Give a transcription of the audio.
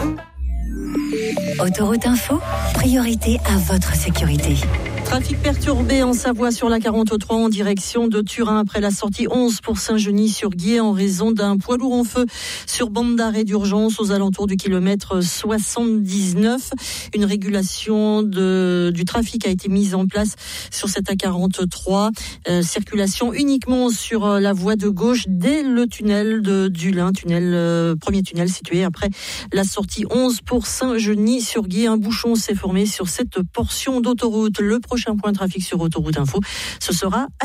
Autoroute Info, priorité à votre sécurité. Trafic perturbé en Savoie sur la 43 en direction de Turin après la sortie 11 pour Saint-Genis-sur-Guiers en raison d'un poids lourd en feu sur bande d'arrêt d'urgence aux alentours du kilomètre 79. Une régulation du trafic a été mise en place sur cette A43. Circulation uniquement sur la voie de gauche dès le tunnel de Dulin, premier tunnel situé après la sortie 11 pour Saint-Genis-sur-Guiers. Un bouchon s'est formé sur cette portion d'autoroute. Le prochain point de trafic sur Autoroute Info, ce sera